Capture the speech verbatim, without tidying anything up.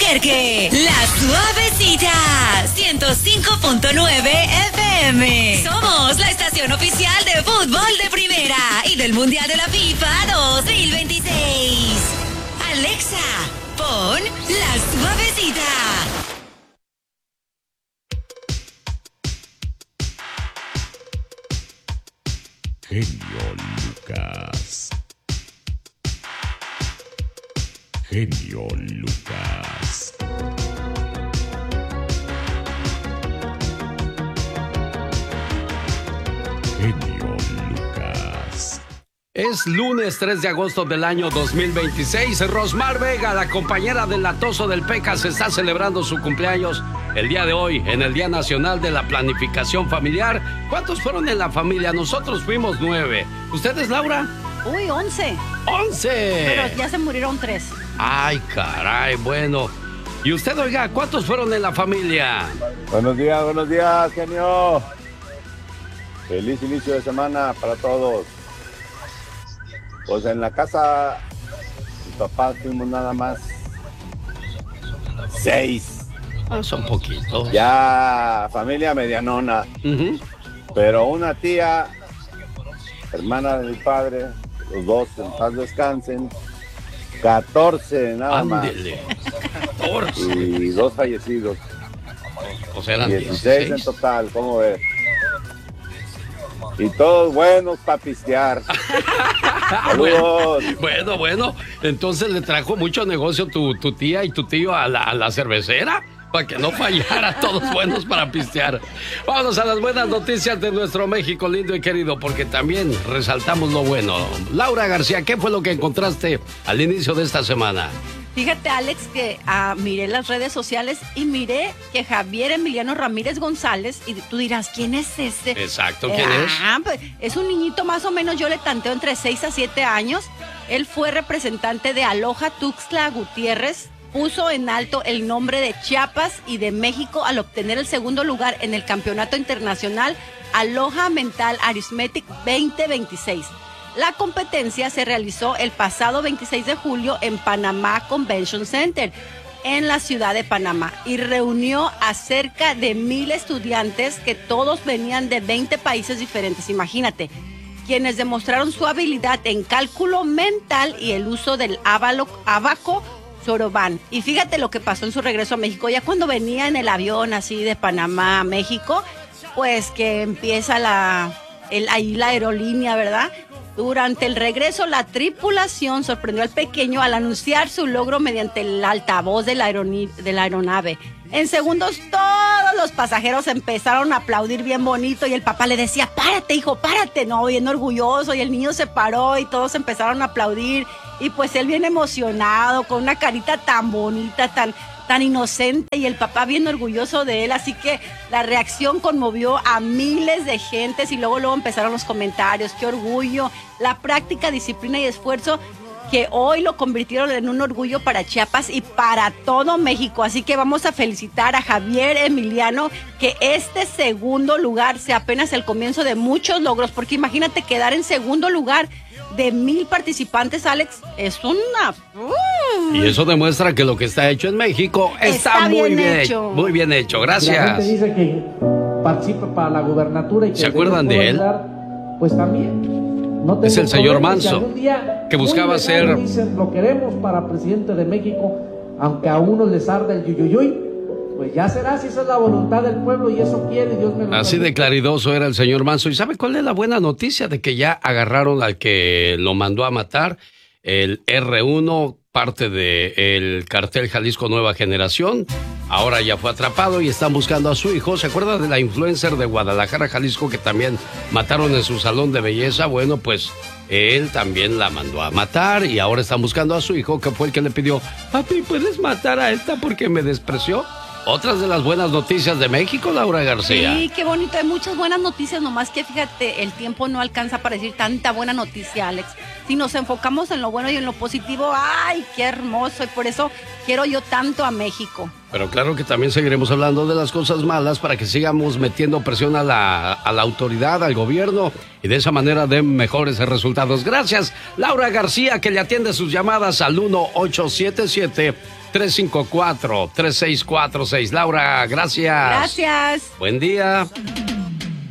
Albuquerque, La Suavecita, ciento cinco punto nueve F M. Somos la estación oficial de fútbol de primera y del Mundial de la FIFA dos mil veintiséis. Alexa, pon La Suavecita. Genio Lucas. Genio Lucas. Genio Lucas. Es lunes tres de agosto del año dos mil veintiséis. Rosmar Vega, la compañera del latoso del Pecas, está celebrando su cumpleaños el día de hoy, en el Día Nacional de la Planificación Familiar. ¿Cuántos fueron en la familia? Nosotros fuimos nueve. ¿Ustedes, Laura? Uy, once. ¡Once! Pero ya se murieron tres. Ay, caray, bueno. ¿Y usted, oiga, cuántos fueron en la familia? Buenos días, buenos días, genio. Feliz inicio de semana para todos. Pues en la casa, mis papás fuimos nada más seis. Ah, son poquitos. Ya familia medianona. Uh-huh. Pero una tía, hermana de mi padre, los dos en paz descansen. catorce nada Ándele. más. catorce. Y dos fallecidos. O sea, eran dieciséis en total, ¿cómo ves? Y todos buenos para pistear. Bueno, bueno, bueno. Entonces le trajo mucho negocio tu, tu tía y tu tío a la, a la cervecera, para que no fallara, todos buenos para pistear. Vamos a las buenas noticias de nuestro México lindo y querido, porque también resaltamos lo bueno. Laura García, ¿qué fue lo que encontraste al inicio de esta semana? Fíjate, Alex, que ah, miré las redes sociales y miré que Javier Emiliano Ramírez González, y tú dirás, ¿quién es ese? Exacto, ¿quién eh, es? Ah, pues, es un niñito más o menos, yo le tanteo entre seis a siete años. Él fue representante de Aloha Tuxtla Gutiérrez. Puso en alto el nombre de Chiapas y de México al obtener el segundo lugar en el Campeonato Internacional Aloha Mental Arithmetic veinte veintiséis. La competencia se realizó el pasado veintiséis de julio en Panamá Convention Center, en la ciudad de Panamá, y reunió a cerca de mil estudiantes que todos venían de veinte países diferentes. Imagínate, quienes demostraron su habilidad en cálculo mental y el uso del abaco Soroban. Y fíjate lo que pasó en su regreso a México. Ya cuando venía en el avión así de Panamá a México, pues que empieza la, el, ahí la aerolínea, ¿verdad? Durante el regreso, la tripulación sorprendió al pequeño al anunciar su logro mediante el altavoz de la, aeroni- de la aeronave. En segundos, todos los pasajeros empezaron a aplaudir bien bonito y el papá le decía, párate, hijo, párate, no, bien orgulloso, y el niño se paró y todos empezaron a aplaudir, y pues él bien emocionado, con una carita tan bonita, tan, tan inocente, y el papá bien orgulloso de él. Así que la reacción conmovió a miles de gentes, y luego, luego empezaron los comentarios, qué orgullo, la práctica, disciplina y esfuerzo que hoy lo convirtieron en un orgullo para Chiapas y para todo México. Así que vamos a felicitar a Javier Emiliano, que este segundo lugar sea apenas el comienzo de muchos logros, porque imagínate quedar en segundo lugar de mil participantes, Alex, es una... Uh, y eso demuestra que lo que está hecho en México está, está muy bien, bien hecho. Muy bien hecho, gracias. La gente dice que participa para la gubernatura y que... ¿Se acuerdan de él? Pues también... No es el señor Manso, si día, que buscaba ser... Dicen, lo queremos para presidente de México, aunque a unos les arde el yuyuyuy, pues ya será, si esa es la voluntad del pueblo y eso quiere, Dios me lo Así de claridoso era el señor Manso. ¿Y sabe cuál es la buena noticia? De que ya agarraron al que lo mandó a matar, el erre uno, parte del cartel Jalisco Nueva Generación. Ahora ya fue atrapado y están buscando a su hijo. ¿Se acuerda de la influencer de Guadalajara, Jalisco, que también mataron en su salón de belleza? Bueno, pues él también la mandó a matar y ahora están buscando a su hijo, que fue el que le pidió, papi, ¿puedes matar a esta porque me despreció? Otras de las buenas noticias de México, Laura García. Sí, qué bonito, hay muchas buenas noticias, nomás que fíjate, el tiempo no alcanza para decir tanta buena noticia, Alex. Si nos enfocamos en lo bueno y en lo positivo, ¡ay, qué hermoso! Y por eso quiero yo tanto a México. Pero claro que también seguiremos hablando de las cosas malas para que sigamos metiendo presión a la, a la autoridad, al gobierno, y de esa manera den mejores resultados. Gracias, Laura García, que le atiende sus llamadas al uno ocho siete siete, tres cinco cuatro, tres seis cuatro seis. Laura, gracias. Gracias. Buen día.